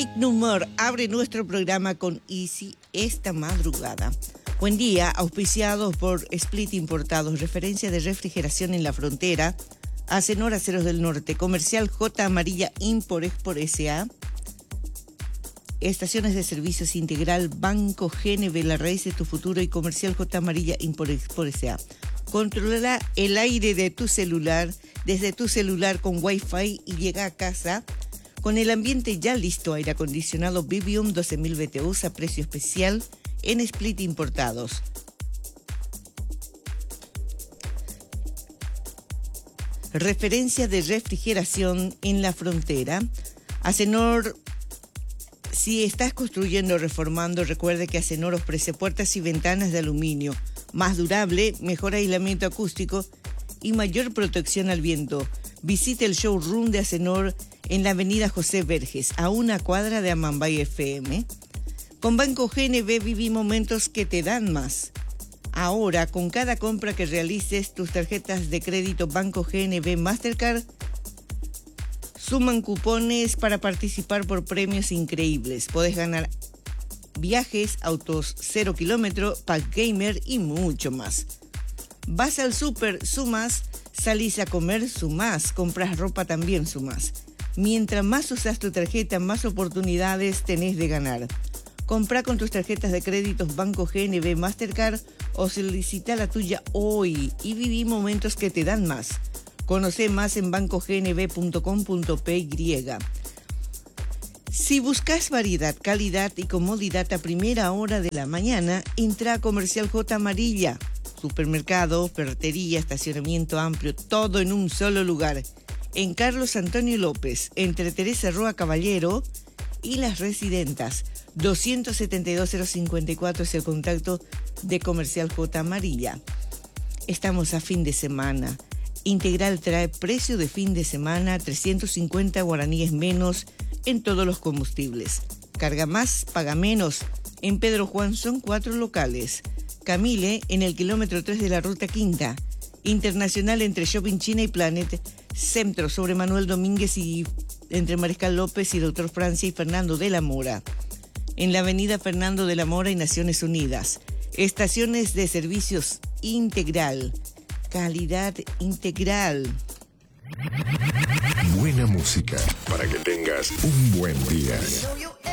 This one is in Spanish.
Fake No More abre nuestro programa con Easy esta madrugada. Buen día, auspiciados por Split Importados, referencia de refrigeración en la frontera, Acenor Aceros del Norte, Comercial J Amarilla Import Export S.A., Estaciones de Servicios Integral, Banco GNB, la raíz de tu futuro, y Comercial J Amarilla Import Export S.A. Controla el aire de tu celular desde tu celular con Wi-Fi y llega a casa con el ambiente ya listo. Aire acondicionado Vivium 12.000 BTUs a precio especial en Split Importados. Referencia de refrigeración en la frontera. Acenor, si estás construyendo o reformando, recuerde que Acenor ofrece puertas y ventanas de aluminio, más durable, mejor aislamiento acústico y mayor protección al viento. Visite el showroom de Acenor en la avenida José Verges, a una cuadra de Amambay FM. Con Banco GNB viví momentos que te dan más. Ahora, con cada compra que realices, tus tarjetas de crédito Banco GNB Mastercard suman cupones para participar por premios increíbles. Podés ganar viajes, autos 0 kilómetro, pack gamer y mucho más. Vas al súper, sumas. Salís a comer, sumás. Compras ropa, también sumás. Mientras más usas tu tarjeta, más oportunidades tenés de ganar. Comprá con tus tarjetas de créditos Banco GNB Mastercard o solicita la tuya hoy y viví momentos que te dan más. Conoce más en bancognb.com.py. Si buscas variedad, calidad y comodidad a primera hora de la mañana, entra a Comercial J Amarilla. Supermercado, ferretería, estacionamiento amplio, todo en un solo lugar. En Carlos Antonio López, entre Teresa Roa Caballero y Las Residentas. 272-054 es el contacto de Comercial J Amarilla. Estamos a fin de semana. Integral trae precio de fin de semana, 350 guaraníes menos en todos los combustibles. Carga más, paga menos. En Pedro Juan son 4 locales. Camile en el kilómetro 3 de la Ruta Quinta. Internacional entre Shopping China y Planet. Centro sobre Manuel Domínguez y entre Mariscal López y Doctor Francia y Fernando de la Mora. En la avenida Fernando de la Mora y Naciones Unidas. Estaciones de servicios integral. Calidad integral. Buena música para que tengas un buen día.